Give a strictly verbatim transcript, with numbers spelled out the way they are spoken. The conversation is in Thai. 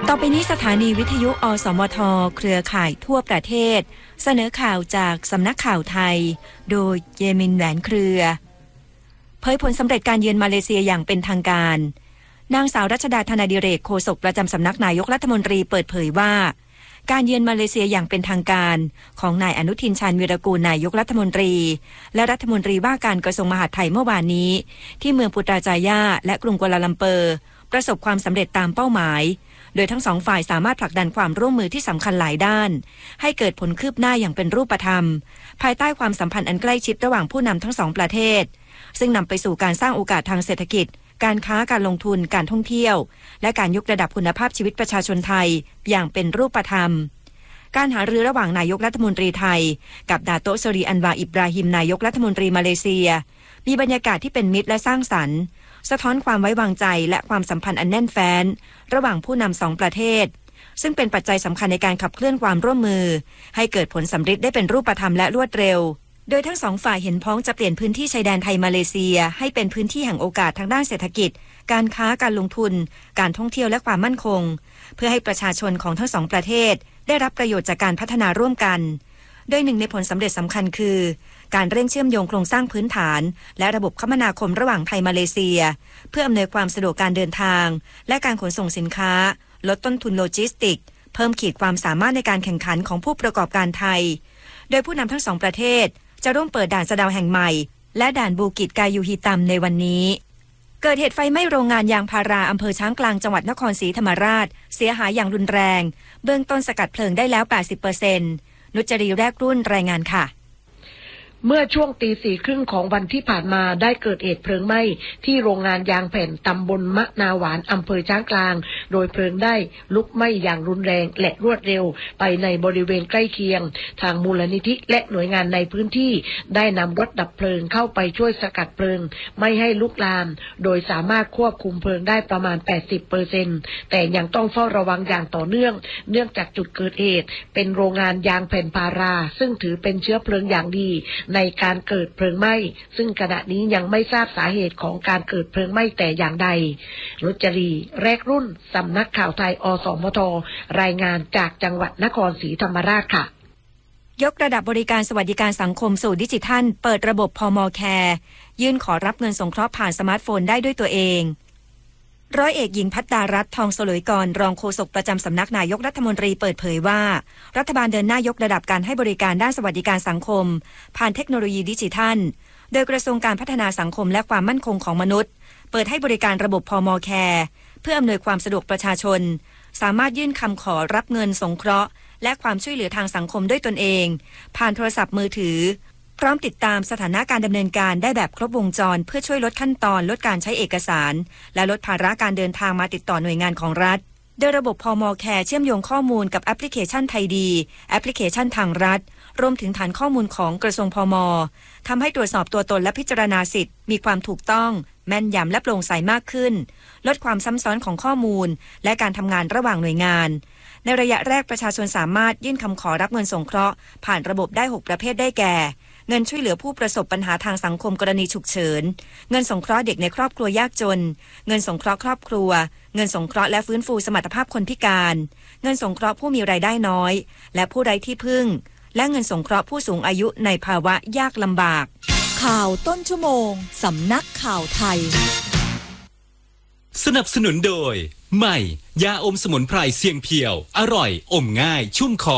ต่อไปนี้สถานีวิทยุอสมทเครือข่ายทั่วประเทศเสนอข่าวจากสำนักข่าวไทยโดยเยมินแหวนเครือเผยผลสำเร็จการเยือนมาเลเซียอย่างเป็นทางการนางสาวรัชดาธนาดิเรกโฆษกประจำสำนักนายกรัฐมนตรีเปิดเผยว่าการเยือนมาเลเซียอย่างเป็นทางการของนายอนุทินชาญวีรกูลนายกรัฐมนตรีและรัฐมนตรีว่าการกระทรวงมหาดไทยเมื่อวานนี้ที่เมืองปุตราจายาและกรุงกัวลาลัมเปอร์ประสบความสำเร็จตามเป้าหมายโดยทั้งสองฝ่ายสามารถผลักดันความร่วมมือที่สำคัญหลายด้านให้เกิดผลคืบหน้าอย่างเป็นรูปธรรมภายใต้ความสัมพันธ์อันใกล้ชิดระหว่างผู้นำทั้งสองประเทศซึ่งนำไปสู่การสร้างโอกาสทางเศรษฐกิจการค้าการลงทุนการท่องเที่ยวและการยกระดับคุณภาพชีวิตประชาชนไทยอย่างเป็นรูปธรรมการหารือระหว่างนายกรัฐมนตรีไทยกับดาโตะ สรีอันวาอิบราฮิมนายกรัฐมนตรีมาเลเซียมีบรรยากาศที่เป็นมิตรและสร้างสรรค์สะท้อนความไว้วางใจและความสัมพันธ์อันแน่นแฟ้นระหว่างผู้นำสองประเทศซึ่งเป็นปัจจัยสำคัญในการขับเคลื่อนความร่วมมือให้เกิดผลสำเร็จได้เป็นรูปธรรมและรวดเร็วโดยทั้งสองฝ่ายเห็นพ้องจะเปลี่ยนพื้นที่ชายแดนไทยมาเลเซียให้เป็นพื้นที่แห่งโอกาสทางด้านเศรษฐกิจการค้าการลงทุนการท่องเที่ยวและความมั่นคงเพื่อให้ประชาชนของทั้งสองประเทศได้รับประโยชน์จากการพัฒนาร่วมกันโดยหนึ่งในผลสำเร็จสำคัญคือการเร่งเชื่อมโยงโครงสร้างพื้นฐานและระบบคมนาคมระหว่างไทยมาเลเซียเพื่ออำนวยความสะดวกการเดินทางและการขนส่งสินค้าลดต้นทุนโลจิสติกเพิ่มขีดความสามารถในการแข่งขันของผู้ประกอบการไทยโดยผู้นำทั้งสองประเทศจะร่วมเปิดด่านสะเดาแห่งใหม่และด่านบูกิจกายูฮีตัมในวันนี้เกิดเหตุไฟไหม้โรงงานยางพาราอำเภอช้างกลางจังหวัดนครศรีธรรมราชเสียหายอย่างรุนแรงเบื้องต้นสกัดเพลิงได้แล้ว แปดสิบเปอร์เซ็นต์ นุจรีแรกรุ่นรายงานค่ะเมื่อช่วงตีสี่ครึ่งของวันที่ผ่านมาได้เกิดเหตุเพลิงไหม้ที่โรงงานยางแผ่นตำบลมะนาหวานอำเภอช้างกลางโดยเพลิงได้ลุกไหม้อย่างรุนแรงและรวดเร็วไปในบริเวณใกล้เคียงทางมูลนิธิและหน่วยงานในพื้นที่ได้นำรถดับเพลิงเข้าไปช่วยสกัดเพลิงไม่ให้ลุกลามโดยสามารถควบคุมเพลิงได้ประมาณ แปดสิบเปอร์เซ็นต์ แต่ยังต้องเฝ้าระวังอย่างต่อเนื่องเนื่องจากจุดเกิดเหตุเป็นโรงงานยางแผ่นพาราซึ่งถือเป็นเชื้อเพลิงอย่างดีในการเกิดเพลิงไหม้ซึ่งขณะนี้ยังไม่ทราบสาเหตุของการเกิดเพลิงไหม้แต่อย่างใดรุจรีแรกรุ่นสำนักข่าวไทยอสมทรายงานจากจังหวัดนครศรีธรรมราชค่ะยกระดับบริการสวัสดิการสังคมสู่ดิจิทัลเปิดระบบพม.แคร์ยื่นขอรับเงินสงเคราะห์ผ่านสมาร์ทโฟนได้ด้วยตัวเองร้อยเอกหญิงภัตตารัตน์ทองสลวยกรรองโฆษกประจำสำนักนายกรัฐมนตรีเปิดเผยว่ารัฐบาลเดินหน้ายกระดับการให้บริการด้านสวัสดิการสังคมผ่านเทคโนโลยีดิจิทัลโดยกระทรวงการพัฒนาสังคมและความมั่นคงของมนุษย์เปิดให้บริการระบบพม.แคร์เพื่ออำนวยความสะดวกประชาชนสามารถยื่นคำขอรับเงินสงเคราะห์และความช่วยเหลือทางสังคมด้วยตนเองผ่านโทรศัพท์มือถือพร้อมติดตามสถานะการดำเนินการได้แบบครบวงจรเพื่อช่วยลดขั้นตอนลดการใช้เอกสารและลดภาระการเดินทางมาติดต่อหน่วยงานของรัฐโดยระบบพม.แคร์เชื่อมโยงข้อมูลกับแอปพลิเคชันไทยดีแอปพลิเคชันทางรัฐรวมถึงฐานข้อมูลของกระทรวงพม.ทำให้ตรวจสอบตัวตนและพิจารณาสิทธิ์มีความถูกต้องแม่นยำและโปร่งใสมากขึ้นลดความซ้ำซ้อนของข้อมูลและการทำงานระหว่างหน่วยงานในระยะแรกประชาชนสามารถยื่นคำขอรับเงินสงเคราะห์ผ่านระบบได้หกประเภทได้แก่เงินช่วยเหลือผู้ประสบปัญหาทางสังคมกรณีฉุกเฉินเงินสงเคราะห์เด็กในครอบครัวยากจนเงินสงเคราะห์ครอบครัวเงินสงเคราะห์และฟื้นฟูสมรรถภาพคนพิการเงินสงเคราะห์ผู้มีรายได้น้อยและผู้ไร้ที่พึ่งและเงินสงเคราะห์ผู้สูงอายุในภาวะยากลำบากข่าวต้นชั่วโมงสำนักข่าวไทยสนับสนุนโดยใหม่ยาอมสมุนไพรเสียงเพียวอร่อยอมง่ายชุ่มคอ